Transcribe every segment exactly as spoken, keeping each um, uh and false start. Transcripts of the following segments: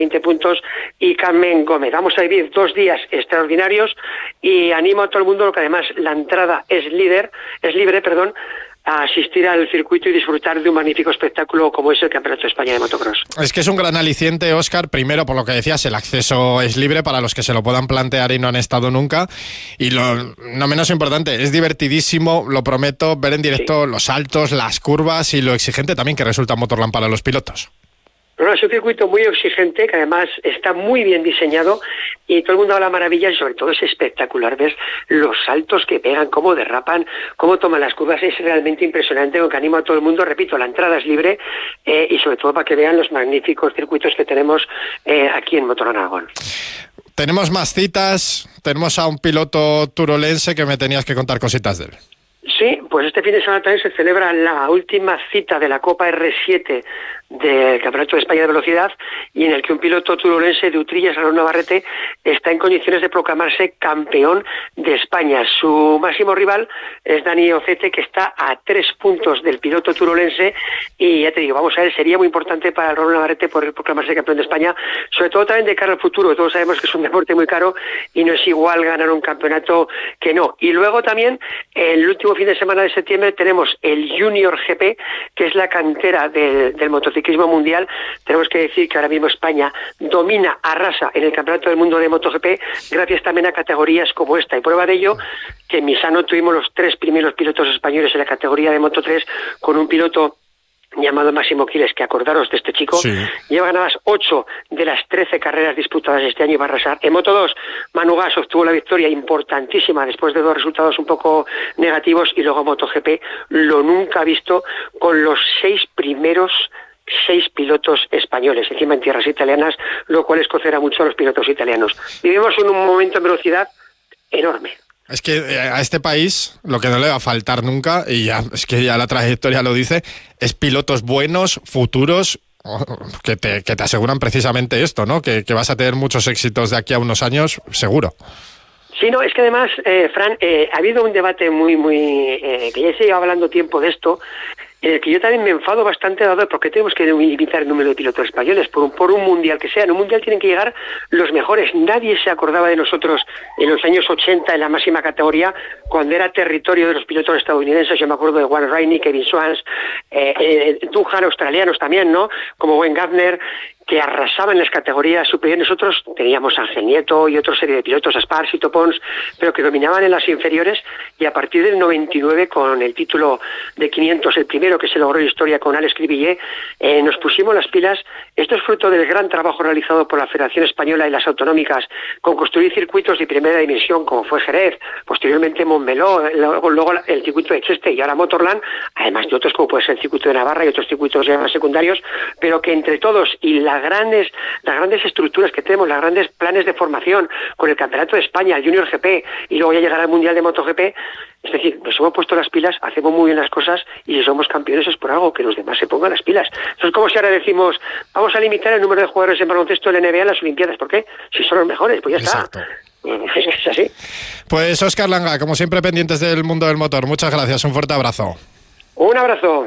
veinte puntos, y Carmen Gómez. Vamos a vivir dos días extraordinarios y animo a todo el mundo, lo que además la entrada es líder, es libre, perdón, a asistir al circuito y disfrutar de un magnífico espectáculo como es el Campeonato de España de Motocross. Es que es un gran aliciente, Óscar. Primero, por lo que decías, el acceso es libre para los que se lo puedan plantear y no han estado nunca. Y lo no menos importante, es divertidísimo, lo prometo, ver en directo sí. los saltos, las curvas y lo exigente también que resulta Motorland para los pilotos. Bueno, es un circuito muy exigente, que además está muy bien diseñado y todo el mundo habla maravillas y sobre todo es espectacular. Ves los saltos que pegan, cómo derrapan, cómo toman las curvas, es realmente impresionante, lo que animo a todo el mundo. Repito, la entrada es libre eh, y sobre todo para que vean los magníficos circuitos que tenemos eh, aquí en Motorland Aragón. Tenemos más citas, tenemos a un piloto turolense que me tenías que contar cositas de él. Sí, pues este fin de semana también se celebra la última cita de la Copa erre siete del Campeonato de España de Velocidad, y en el que un piloto turolense de Utrillas, Aaron Navarrete, está en condiciones de proclamarse campeón de España. Su máximo rival es Dani Ocete, que está a tres puntos del piloto turolense, y ya te digo, vamos a ver, sería muy importante para Aaron Navarrete poder proclamarse campeón de España, sobre todo también de cara al futuro. Todos sabemos que es un deporte muy caro y no es igual ganar un campeonato que no. Y luego también, el último fin de semana de septiembre, tenemos el Junior G P, que es la cantera de, del motociclismo mundial. Tenemos que decir que ahora mismo España domina, arrasa en el Campeonato del Mundo de MotoGP, gracias también a categorías como esta. Y prueba de ello, que en Misano tuvimos los tres primeros pilotos españoles en la categoría de Moto tres, con un piloto llamado Máximo Quiles, que acordaros de este chico, sí. lleva ganadas ocho de las trece carreras disputadas este año y va a arrasar. En Moto dos, Manu Gas obtuvo la victoria importantísima después de dos resultados un poco negativos, y luego MotoGP lo nunca visto con los seis primeros seis pilotos españoles, encima en tierras italianas, lo cual escocera mucho a los pilotos italianos. Vivimos en un momento en velocidad enorme. Es que a este país lo que no le va a faltar nunca, y ya es que ya la trayectoria lo dice, es pilotos buenos, futuros, que te, que te aseguran precisamente esto, ¿no? Que, que vas a tener muchos éxitos de aquí a unos años, seguro. Sí, no, es que además, eh, Fran, eh, ha habido un debate muy, muy, eh, que ya se lleva hablando tiempo de esto, en el que yo también me enfado bastante, dado por qué tenemos que limitar el número de pilotos españoles, por un, por un mundial que sea. En un mundial tienen que llegar los mejores. Nadie se acordaba de nosotros en los años ochenta en la máxima categoría, cuando era territorio de los pilotos estadounidenses. Yo me acuerdo de Warren Rainey, Kevin Swans, eh, eh, Duhan, australianos también, ¿no? Como Wayne Gardner, que arrasaban en las categorías superiores. Nosotros teníamos a Ángel Nieto y otra serie de pilotos, Esparcito, Pons, pero que dominaban en las inferiores, y a partir del noventa y nueve, con el título de quinientos, el primero que se logró en historia con Alex Cribillé, eh, nos pusimos las pilas. Esto es fruto del gran trabajo realizado por la Federación Española y las autonómicas con construir circuitos de primera dimensión, como fue Jerez, posteriormente Montmeló, luego, luego el circuito de Cheste y ahora Motorland, además de otros como puede ser el circuito de Navarra y otros circuitos ya más secundarios, pero que entre todos y las grandes, las grandes estructuras que tenemos, los grandes planes de formación con el Campeonato de España, el Junior G P, y luego ya llegará al Mundial de MotoGP, es decir, nos hemos puesto las pilas, hacemos muy bien las cosas, y si somos campeones es por algo, que los demás se pongan las pilas. Eso es como si ahora decimos, vamos a limitar el número de jugadores en baloncesto del N B A en las Olimpiadas. ¿Por qué? Si son los mejores, pues ya Exacto. está. Es así. Pues Óscar Langa, como siempre pendientes del mundo del motor, muchas gracias, un fuerte abrazo. Un abrazo.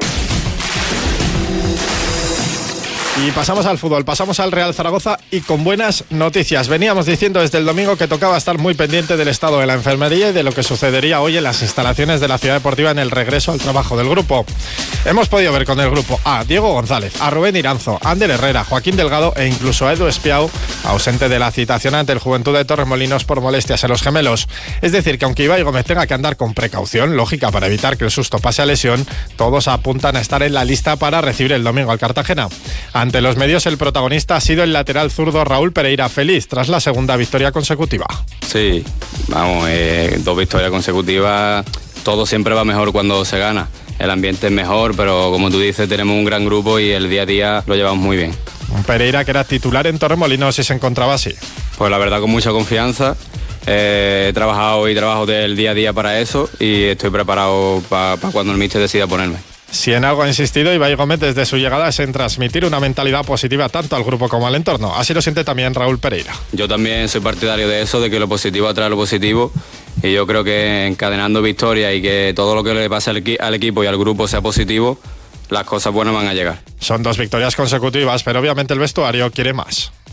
Y pasamos al fútbol, pasamos al Real Zaragoza, y con buenas noticias. Veníamos diciendo desde el domingo que tocaba estar muy pendiente del estado de la enfermería y de lo que sucedería hoy en las instalaciones de la Ciudad Deportiva en el regreso al trabajo del grupo. Hemos podido ver con el grupo a Diego González, a Rubén Iranzo, a Ander Herrera, Joaquín Delgado e incluso a Edu Espiau, ausente de la citación ante el Juventud de Torremolinos por molestias en los gemelos. Es decir, que aunque Ibai Gómez tenga que andar con precaución, lógica para evitar que el susto pase a lesión, todos apuntan a estar en la lista para recibir el domingo al Cartagena. Ante los medios, el protagonista ha sido el lateral zurdo Raúl Pereira, feliz tras la segunda victoria consecutiva. Sí, vamos, eh, dos victorias consecutivas, todo siempre va mejor cuando se gana. El ambiente es mejor, pero como tú dices, tenemos un gran grupo y el día a día lo llevamos muy bien. Un Pereira que era titular en Torremolinos y se encontraba así. Pues la verdad, con mucha confianza. Eh, he trabajado y trabajo del día a día para eso, y estoy preparado para pa cuando el míster decida ponerme. Si en algo ha insistido Ibai Gómez desde su llegada es en transmitir una mentalidad positiva tanto al grupo como al entorno. Así lo siente también Raúl Pereira. Yo también soy partidario de eso, de que lo positivo atrae lo positivo, y yo creo que encadenando victorias y que todo lo que le pase al, equi- al equipo y al grupo sea positivo, las cosas buenas van a llegar. Son dos victorias consecutivas, pero obviamente el vestuario quiere más.